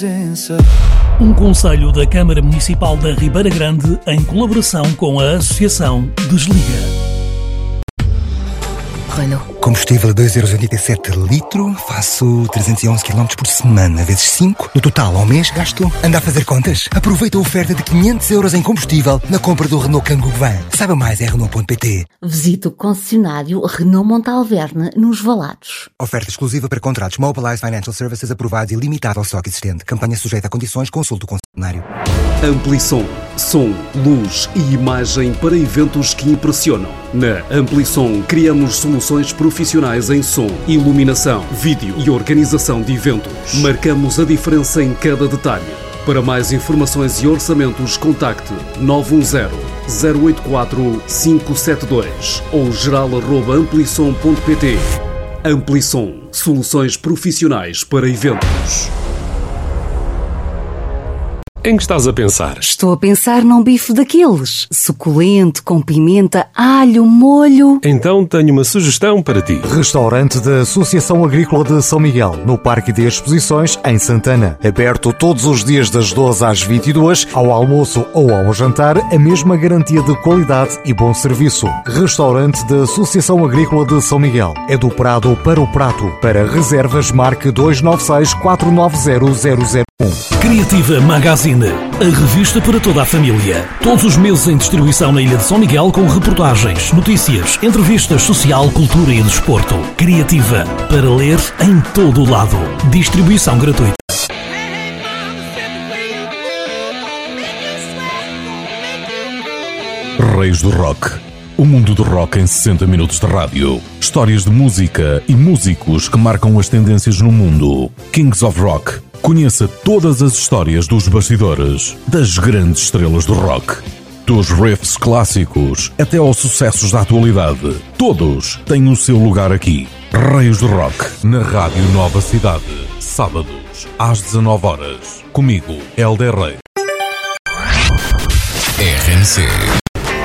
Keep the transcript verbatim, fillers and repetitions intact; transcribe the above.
Um conselho da Câmara Municipal da Ribeira Grande em colaboração com a Associação Desliga. Renault. Combustível a dois euros e oitenta e sete litro, faço trezentos e onze quilómetros por semana, vezes cinco. No total, ao mês, gasto. Anda a fazer contas? Aproveita a oferta de quinhentos euros em combustível na compra do Renault Kangoo Van. Saiba mais em Renault ponto pt. Visite o concessionário Renault Montalverne nos Valados. Oferta exclusiva para contratos Mobilize Financial Services aprovados e limitada ao estoque existente. Campanha sujeita a condições, consulte o concessionário. Amplisom. Som, luz e imagem para eventos que impressionam. Na Amplisom criamos soluções profissionais em som, iluminação, vídeo e organização de eventos. Marcamos a diferença em cada detalhe. Para mais informações e orçamentos, contacte nove um zero, zero oito quatro, cinco sete dois ou geral arroba amplisom ponto pt. Amplisom. Soluções profissionais para eventos. Em que estás a pensar? Estou a pensar num bife daqueles, suculento, com pimenta, alho, molho. Então tenho uma sugestão para ti. Restaurante da Associação Agrícola de São Miguel, no Parque de Exposições, em Santana. Aberto todos os dias das doze às vinte e duas, ao almoço ou ao jantar, a mesma garantia de qualidade e bom serviço. Restaurante da Associação Agrícola de São Miguel. É do Prado para o Prato. Para reservas, marque dois nove seis, quatro nove zero, zero zero um. Criativa Magazine, a revista para toda a família. Todos os meses em distribuição na Ilha de São Miguel com reportagens, notícias, entrevistas, social, cultura e desporto. Criativa, para ler em todo o lado. Distribuição gratuita. Reis do Rock. O mundo do rock em sessenta minutos de rádio. Histórias de música e músicos que marcam as tendências no mundo. Kings of Rock. Conheça todas as histórias dos bastidores das grandes estrelas do rock. Dos riffs clássicos até aos sucessos da atualidade. Todos têm o seu lugar aqui. Reis do Rock, na Rádio Nova Cidade. Sábados, às dezanove horas. Comigo, Helder Rei. R N C